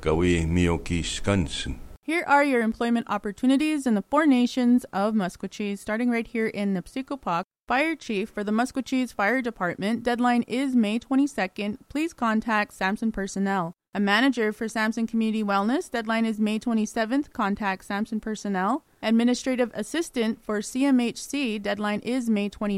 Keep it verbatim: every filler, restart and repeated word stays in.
Kawi Miyokiskansen. Here are your employment opportunities in the four nations of Musqueam, starting right here in Nipsikupak. Fire Chief for the Musqueam Fire Department. Deadline is May twenty-second. Please contact Samson Personnel. A manager for Samson Community Wellness. Deadline is May twenty-seventh. Contact Samson Personnel. Administrative Assistant for C M H C. Deadline is May twenty-ninth.